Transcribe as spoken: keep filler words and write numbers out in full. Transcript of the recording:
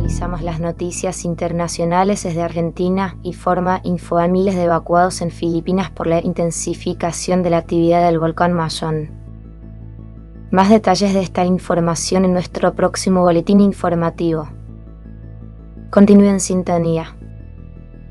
Revisamos las noticias internacionales desde Argentina. Informa Info a miles de evacuados en Filipinas por la intensificación de la actividad del volcán Mayón. Más detalles de esta información en nuestro próximo boletín informativo. Continúe en sintonía.